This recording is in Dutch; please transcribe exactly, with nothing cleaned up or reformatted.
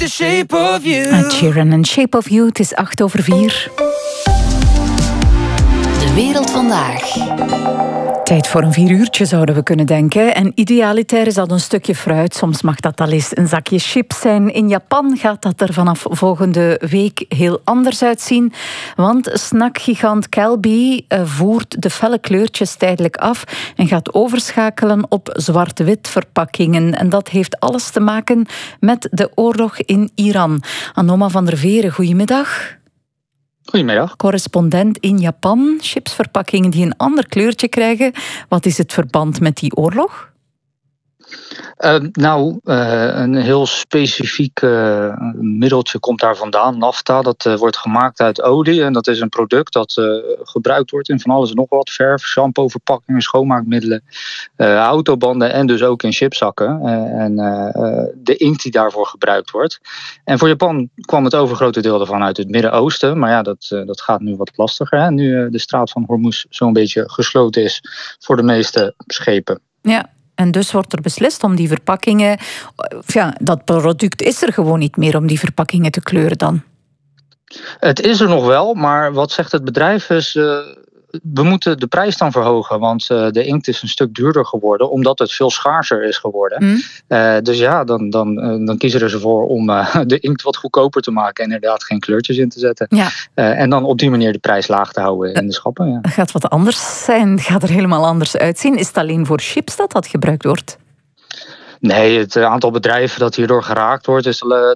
the shape of you. Ed Sheeran en Shape of You, het is acht over vier. De wereld vandaag. Tijd voor een vier uurtje zouden we kunnen denken. En idealiter is dat een stukje fruit. Soms mag dat al eens een zakje chips zijn. In Japan gaat dat er vanaf volgende week heel anders uitzien. Want snackgigant Calbee voert de felle kleurtjes tijdelijk af en gaat overschakelen op zwart-wit verpakkingen. En dat heeft alles te maken met de oorlog in Iran. Anoma van der Veren, goedemiddag. Goedemiddag. Correspondent in Japan. Chipsverpakkingen die een ander kleurtje krijgen. Wat is het verband met die oorlog? Uh, nou, uh, een heel specifiek uh, middeltje komt daar vandaan, nafta. Dat uh, wordt gemaakt uit olie en dat is een product dat uh, gebruikt wordt in van alles en nog wat. Verf, shampoo, verpakkingen, schoonmaakmiddelen, uh, autobanden en dus ook in chipzakken. Uh, en uh, de inkt die daarvoor gebruikt wordt. En voor Japan kwam het overgrote deel daarvan uit het Midden-Oosten. Maar ja, dat, uh, dat gaat nu wat lastiger. Hè? Nu uh, de straat van Hormuz zo'n beetje gesloten is voor de meeste schepen. Ja. En dus wordt er beslist om die verpakkingen... Ja, dat product is er gewoon niet meer om die verpakkingen te kleuren dan. Het is er nog wel, maar wat zegt het bedrijf is... Uh, we moeten de prijs dan verhogen, want uh, de inkt is een stuk duurder geworden... omdat het veel schaarser is geworden. Mm. Uh, dus ja, dan, dan, uh, dan kiezen ze ervoor om uh, de inkt wat goedkoper te maken... en inderdaad geen kleurtjes in te zetten. Ja. Uh, en dan op die manier de prijs laag te houden in de schappen. Ja. Het gaat wat anders zijn, het gaat er helemaal anders uitzien. Is het alleen voor chips dat dat gebruikt wordt? Nee, het aantal bedrijven dat hierdoor geraakt wordt is